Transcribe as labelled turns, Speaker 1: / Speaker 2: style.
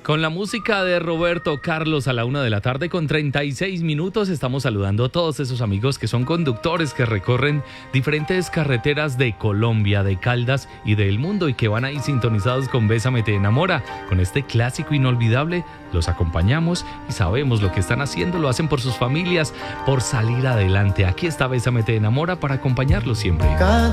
Speaker 1: Con la música de Roberto Carlos a la 1:36 estamos saludando a todos esos amigos que son conductores que recorren diferentes carreteras de Colombia, de Caldas y del mundo y que van ahí sintonizados con Bésame te enamora. Con este clásico inolvidable los acompañamos y sabemos lo que están haciendo, lo hacen por sus familias, por salir adelante. Aquí está Bésame te enamora para acompañarlos siempre.